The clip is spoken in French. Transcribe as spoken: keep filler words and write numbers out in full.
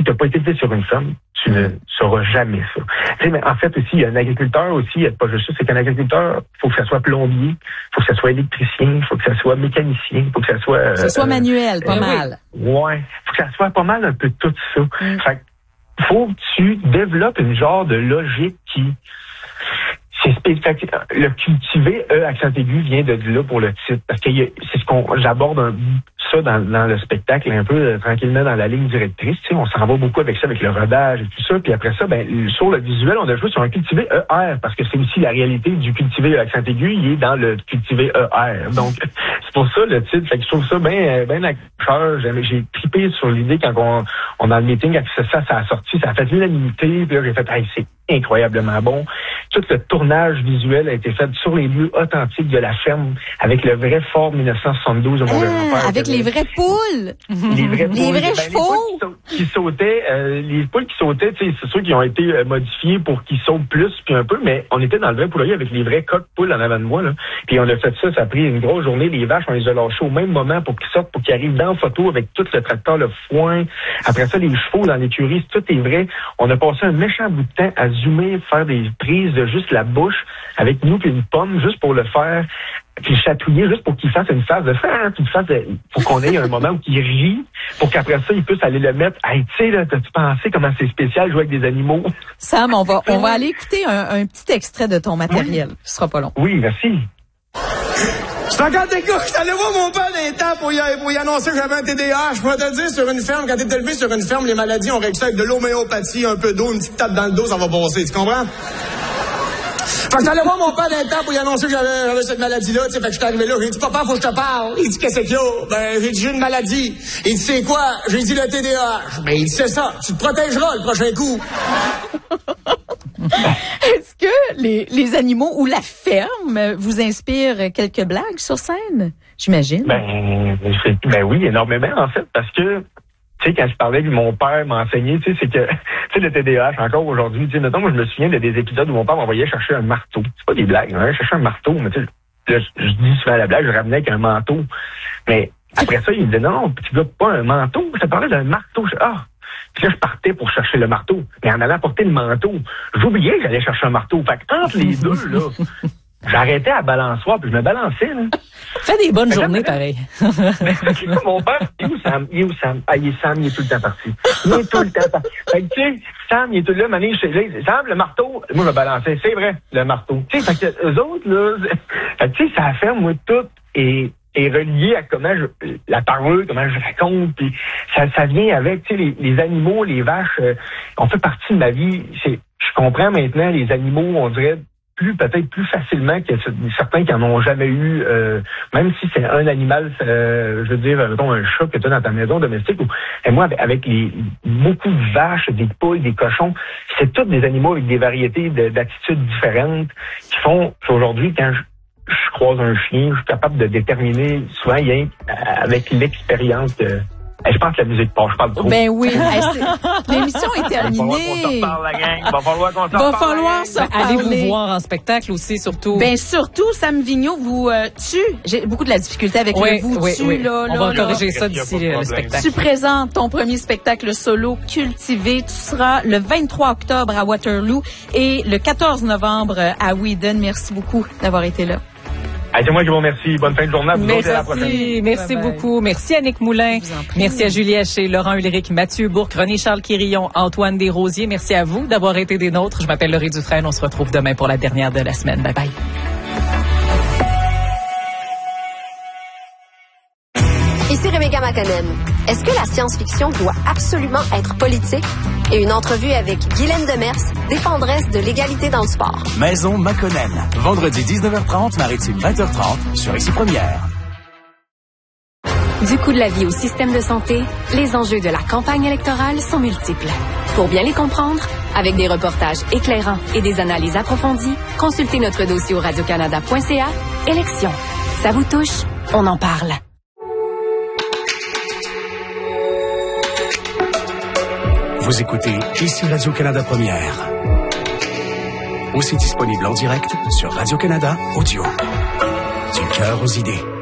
tu n'as pas été sur une ferme, tu ne sauras jamais ça. Tu sais, mais en fait aussi, il y a un agriculteur aussi, il n'y a pas juste ça, c'est qu'un agriculteur, il faut que ça soit plombier, il faut que ça soit électricien, il faut que ça soit mécanicien, il faut que ça soit... Que ça soit euh, manuel, pas euh, mal. Oui, ouais, il faut que ça soit pas mal un peu tout ça. Mm. Fait que faut que tu développes une genre de logique qui... C'est spécifique. Le cultiver, E, accent aigu, vient de là pour le titre. Parce que c'est ce qu'on, j'aborde un, ça dans, dans le spectacle, un peu euh, tranquillement dans la ligne directrice. Tu sais, on s'en va beaucoup avec ça, avec le rodage et tout ça. Puis après ça, ben, sur le visuel, on a joué sur un cultivé E R, parce que c'est aussi la réalité du cultivé accent aigu, il est dans le cultivé E R. Donc, c'est pour ça le titre. Fait que je trouve ça bien, bien accrocheur. J'ai, j'ai trippé sur l'idée quand on, on a le meeting, ça, ça, ça a sorti, ça a fait l'unanimité. Puis là, j'ai fait, hey, c'est incroyablement bon. Tout le tournage visuel a été fait sur les lieux authentiques de la ferme, avec le vrai fort dix-neuf cent soixante-douze de mon grand-père. Avec les vraies poules. Les vrais, les vrais ben, chevaux. Les poules qui, qui sautaient, euh, les poules qui sautaient, tu sais, c'est sûr qu'ils ont été euh, modifiés pour qu'ils sautent plus, puis un peu, mais on était dans le vrai poulailler avec les vrais coqs poules en avant de moi, là. Puis on a fait ça, ça a pris une grosse journée. Les vaches, on les a lâchées au même moment pour qu'ils sortent, pour qu'ils arrivent dans la photo avec tout le tracteur, le foin. Après ça, les chevaux dans l'écurie, tout est vrai. On a passé un méchant bout de temps à zoomer, faire des prises de juste la bouche avec nous puis une pomme juste pour le faire, puis le chatouiller juste pour qu'il fasse une phase de faire, puis une phase de, pour qu'on ait un moment où il rit, pour qu'après ça il puisse aller le mettre. Hey, tu sais là, t'as-tu pensé comment c'est spécial jouer avec des animaux? Sam, on va on va aller écouter un, un petit extrait de ton matériel. Oui. Ce sera pas long. Oui, merci. Je regarde des gars, je suis allé voir mon père dans les temps pour y, pour y annoncer que j'avais un T D A H. Je pourrais te dire, sur une ferme, quand t'es élevé sur une ferme, les maladies, on règle ça avec de l'homéopathie, un peu d'eau, une petite tape dans le dos, ça va passer, tu comprends? Fait que j'étais allé voir mon père dans les temps pour y annoncer que j'avais, j'avais cette maladie-là, tu sais, fait que j'étais arrivé là, j'ai dit, papa, faut que je te parle. Il dit, qu'est-ce qu'il y a? Ben, j'ai dit, j'ai une maladie. Il dit, c'est quoi? J'ai dit, le T D A H. Ben, il dit, c'est ça, tu te protégeras le prochain coup. Est-ce que les, les animaux ou la ferme vous inspirent quelques blagues sur scène? J'imagine. Ben, ben oui, énormément, en fait, parce que, tu sais, quand je parlais que mon père m'a enseigné, tu sais, c'est que, tu sais, le T D A H, encore aujourd'hui, tu sais, mettons, moi, je me souviens de des épisodes où mon père m'envoyait chercher un marteau. C'est pas des blagues, hein, chercher un marteau, mais tu sais, je, je dis souvent la blague, je ramenais avec un manteau. Mais après ça, il me disait, non, petit gars, pas un manteau, ça parlait d'un marteau. Je, ah! Puis là, je partais pour chercher le marteau. Mais en allant porter le manteau, j'oubliais que j'allais chercher un marteau. Fait que entre les deux, là, j'arrêtais à balançoire, puis je me balançais, là. Fais des bonnes journées, pareil. Mon père, il est où Sam? Il est où Sam? Ah, il est Sam, il est tout le temps parti. Il est tout le temps parti. Fait que, tu sais, Sam, il est tout là, mané, je sais, Sam, le marteau, moi, je me balançais. C'est vrai, le marteau. Tu sais, fait que eux autres, là, fait que, tu sais, ça fait, moi, tout, et, est relié à comment je, la parole, comment je raconte, puis ça, ça vient avec, tu sais, les, les animaux, les vaches, euh, ont fait partie de ma vie. C'est, je comprends maintenant les animaux, on dirait, plus peut-être plus facilement que certains qui en ont jamais eu, euh, même si c'est un animal, euh, je veux dire, mettons un chat que tu as dans ta maison domestique, ou et moi avec, avec les beaucoup de vaches, des poules, des cochons, c'est tous des animaux avec des variétés de, d'attitudes différentes qui font qu'aujourd'hui, quand je je croise un chien, je suis capable de déterminer, souvent, il y a avec l'expérience de... Je pense que la musique part, je parle trop. Ben oui, l'émission est terminée. Il va falloir qu'on se reparle, la gang. Il va falloir qu'on se reparle. Va falloir se reparler. Allez vous voir en spectacle aussi, surtout. Ben surtout, Sam Vigneault vous euh, tue. J'ai beaucoup de la difficulté avec oui, le vous oui, tue, oui. là. On là, va là. corriger ça d'ici le spectacle. Tu présentes ton premier spectacle solo, Cultivé. Tu seras le vingt-trois octobre à Waterloo et le quatorze novembre à Whedon. Merci beaucoup d'avoir été là. Ah, c'est moi qui vous remercie. Bonne fin de journée. À vous merci, à la prochaine. Merci bye bye. beaucoup. Merci Annick Moulin. Merci à Julie Haché, Laurent Ulrich, Mathieu Bourque, René-Charles Quirillon, Antoine Desrosiers. Merci à vous d'avoir été des nôtres. Je m'appelle Laurie Dufresne. On se retrouve demain pour la dernière de la semaine. Bye bye. Ici Rebecca McConnell. Est-ce que la science-fiction doit absolument être politique? Et une entrevue avec Guylaine Demers, défendresse de l'égalité dans le sport. Maison McConnell. Vendredi dix-neuf heures trente, Maritime vingt heures trente, sur Ici Première. Du coût de la vie au système de santé, les enjeux de la campagne électorale sont multiples. Pour bien les comprendre, avec des reportages éclairants et des analyses approfondies, consultez notre dossier au radio canada point c a. Élections. Ça vous touche? On en parle. Vous écoutez Ici Radio-Canada Première. Aussi disponible en direct sur Radio-Canada Audio. Du cœur aux idées.